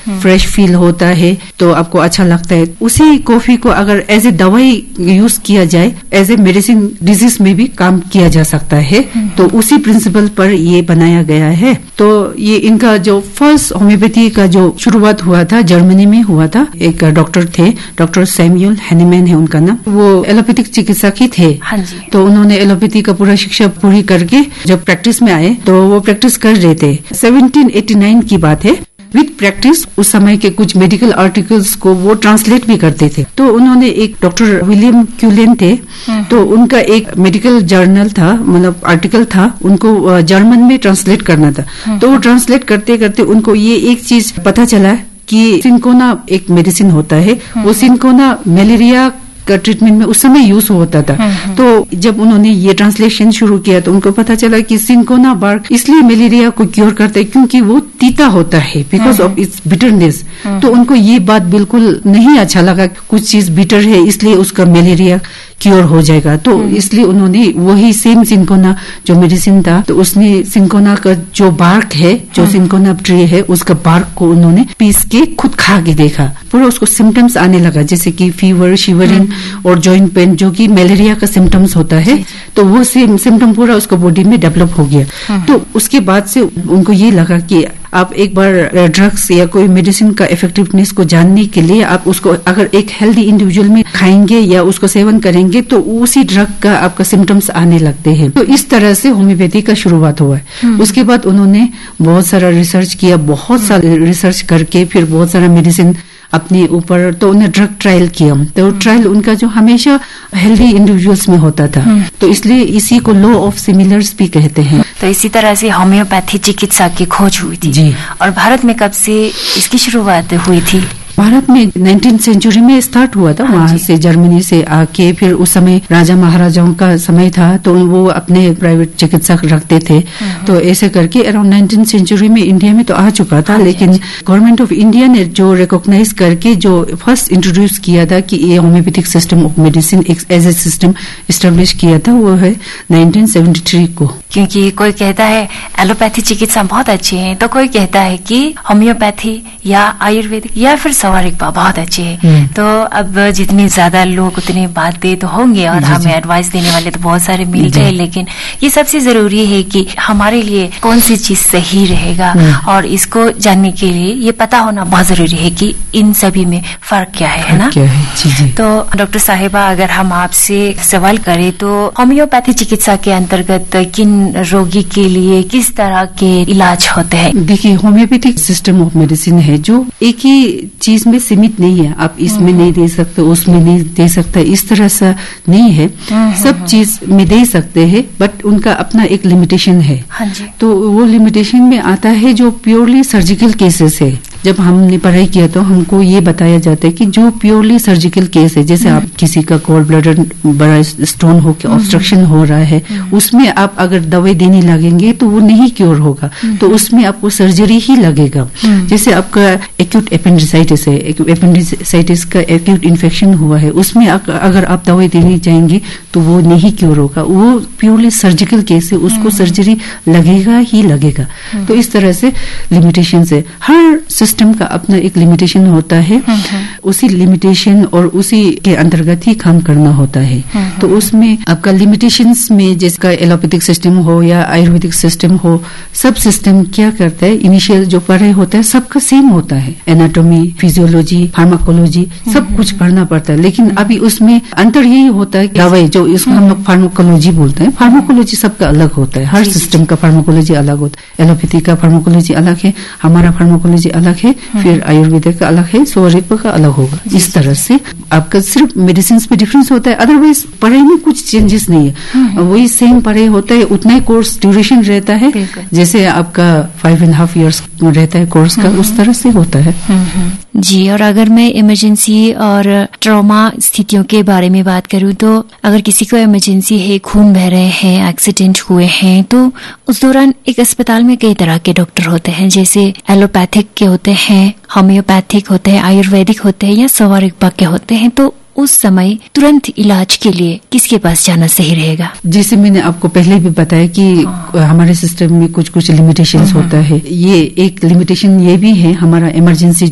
Fresh feel होता है, तो आपको अच्छा लगता है। उसी कॉफी को अगर एज ए दवाई यूज किया जाए, एज ए मेडिसिन डिजीज में भी काम किया जा सकता है। तो उसी प्रिंसिपल पर ये बनाया गया है। तो ये इनका जो फर्स्ट होम्योपैथी का जो शुरुआत हुआ था जर्मनी में हुआ था। एक डॉक्टर थे, डॉक्टर सैमुअल हैनीमैन है उनका नाम। वो एलोपैथिक चिकित्सक ही थे। तो उन्होंने एलोपैथी का पूरा शिक्षा पूरी करके जब प्रैक्टिस में आए तो वो प्रैक्टिस कर रहे थे। 1789 की बात है। विद प्रैक्टिस उस समय के कुछ मेडिकल आर्टिकल्स को वो ट्रांसलेट भी करते थे। तो उन्होंने एक डॉक्टर विलियम क्यूलेन थे, तो उनका एक मेडिकल जर्नल था, मतलब आर्टिकल था, उनको जर्मन में ट्रांसलेट करना था। तो वो ट्रांसलेट करते करते उनको ये एक चीज पता चला कि सिंकोना एक मेडिसिन होता है। वो सिंकोना मलेरिया का ट्रीटमेंट में उस समय यूज होता था। तो जब उन्होंने ये ट्रांसलेशन शुरू किया तो उनको पता चला कि सिंकोना बार्क इसलिए मलेरिया को क्योर करता है क्योंकि वो तीता होता है, बिकॉज ऑफ इट्स बिटरनेस। तो उनको ये बात बिल्कुल नहीं अच्छा लगा, कुछ चीज बिटर है इसलिए उसका मलेरिया क्योर हो जाएगा। तो इसलिए उन्होंने वही सेम सिंकोना जो मेडिसिन था, तो उसने सिंकोना का जो बार्क है, जो सिंकोना ट्री है, उसका बार्क को उन्होंने पीस के खुद खा के देखा। पूरा उसको सिम्टम्स आने लगा, जैसे कि फीवर, शिवरिंग और जॉइंट पेन, जो कि मलेरिया का सिम्टम्स होता है। तो वो सिम्टम पूरा उसको बॉडी में डेवलप हो गया। तो उसके बाद से उनको ये लगा कि आप एक बार ड्रग्स या कोई मेडिसिन का इफेक्टिवनेस को जानने के लिए आप उसको अगर एक हेल्दी इंडिविजुअल में खाएंगे या उसको सेवन करेंगे तो उसी ड्रग का आपका सिम्टम्स आने लगते हैं। तो इस तरह से होम्योपैथी का शुरुआत हुआ है। उसके बाद उन्होंने बहुत सारा रिसर्च किया, बहुत सारा रिसर्च करके फिर बहुत सारा मेडिसिन अपने ऊपर, तो उन्हें ड्रग ट्रायल किया। तो ट्रायल उनका जो हमेशा हेल्दी इंडिविजुअल्स में होता था। तो इसलिए इसी को लॉ ऑफ सिमिलर्स भी कहते हैं। तो इसी तरह से होम्योपैथी चिकित्सा की खोज हुई थी जी। और भारत में कब से इसकी शुरुआत हुई थी? भारत में 19th सेंचुरी में स्टार्ट हुआ था। वहां से जर्मनी से आके, फिर उस समय राजा महाराजाओं का समय था तो वो अपने प्राइवेट चिकित्सक रखते थे। तो ऐसे करके अराउंड 19th सेंचुरी में इंडिया में तो आ चुका था। लेकिन गवर्नमेंट ऑफ इंडिया ने जो रिकॉग्नाइज करके जो फर्स्ट इंट्रोड्यूस किया था कि ये homeopathic system of medicine as a system establish किया था, वो है 1973 को। क्योंकि कोई कहता है एलोपैथी चिकित्सा बहुत अच्छी है, तो कोई कहता है कि होम्योपैथी या आयुर्वेदिक या फिर सवारिक बहुत अच्छे है। तो अब जितनी ज्यादा लोग उतनी बातें तो होंगे और हमें एडवाइस देने वाले तो बहुत सारे मिल गए, लेकिन ये सबसे जरूरी है कि हमारे लिए कौन सी चीज सही रहेगा और इसको जानने के लिए ये पता होना बहुत जरूरी है कि इन सभी में फर्क क्या है ना? तो डॉक्टर साहिबा, अगर हम आपसे सवाल करें तो होम्योपैथी चिकित्सा के अंतर्गत किन रोगी के लिए किस तरह के इलाज होते हैं? देखिए, होम्योपैथिक सिस्टम ऑफ मेडिसिन है जो एक ही चीज में सीमित नहीं है। आप इसमें नहीं दे सकते, उसमें नहीं दे सकते, इस तरह से नहीं है। सब चीज में दे सकते हैं, बट उनका अपना एक लिमिटेशन है। तो वो लिमिटेशन में आता है जो प्योरली सर्जिकल केसेस है। जब हमने पढ़ाई किया तो हमको ये बताया जाता है कि जो प्योरली सर्जिकल केस है, जैसे आप किसी का गॉल ब्लैडर बड़ा स्टोन हो के ऑब्स्ट्रक्शन हो रहा है, उसमें आप अगर दवाई देने लगेंगे तो वो नहीं क्योर होगा, तो उसमें आपको सर्जरी ही लगेगा। जैसे आपका एक्यूट एपेंडिसाइटिस है, एपेंडिसाइटिस का एक्यूट इन्फेक्शन हुआ है, उसमें अगर आप दवाई देने जाएंगे तो वो नहीं क्योर होगा। वो प्योरली सर्जिकल केस है, उसको सर्जरी लगेगा ही लगेगा। तो इस तरह से लिमिटेशन है। हर सिस्टम का अपना एक लिमिटेशन होता है। उसी लिमिटेशन और उसी के अंतर्गत ही काम करना होता है। तो उसमें आपका लिमिटेशंस में, जिसका एलोपैथिक सिस्टम हो या आयुर्वेदिक सिस्टम हो, सब सिस्टम क्या करता है, इनिशियल जो पढ़ाई होता है सबका सेम होता है। एनाटॉमी, फिजियोलॉजी, फार्माकोलॉजी सब कुछ पढ़ना पड़ता है। लेकिन अभी उसमें अंतर यही होता है, दवाई जो इसको हम लोग फार्माकोलॉजी बोलते हैं, फार्माकोलॉजी सबका अलग होता है। हर सिस्टम का फार्माकोलॉजी अलग होता है। एलोपैथी का फार्माकोलॉजी अलग है, हमारा फार्माकोलॉजी अलग है, फिर आयुर्वेदिक का अलग है, सोरिक का अलग होगा। इस तरह से आपका सिर्फ मेडिसिन में डिफरेंस होता है, अदरवाइज पढ़ाई में कुछ चेंजेस नहीं है। वही सेम पढ़ाई होता है, उतना ही कोर्स ड्यूरेशन रहता है, जैसे आपका 5.5 years रहता है कोर्स का, उस तरह से होता है। जी। और अगर मैं इमरजेंसी और ट्रॉमा स्थितियों के बारे में बात करूं तो अगर किसी को इमरजेंसी है, खून बह रहे हैं, एक्सीडेंट हुए हैं, तो उस दौरान एक अस्पताल में कई तरह के डॉक्टर होते हैं, जैसे एलोपैथिक के होते हैं, होम्योपैथिक होते हैं, आयुर्वेदिक होते हैं या सवारिक के होते हैं। तो उस समय तुरंत इलाज के लिए किसके पास जाना सही रहेगा? जैसे मैंने आपको पहले भी बताया कि हमारे सिस्टम में कुछ लिमिटेशंस होता है। ये एक लिमिटेशन ये भी है, हमारा इमरजेंसी